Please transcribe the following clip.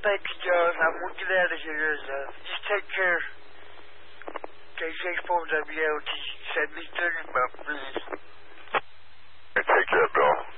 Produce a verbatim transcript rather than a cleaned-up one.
Thank you, John. I'm going to get out of here. Uh, just take care. K J four W L T seventy-three, my please. Hey, take care, Bill.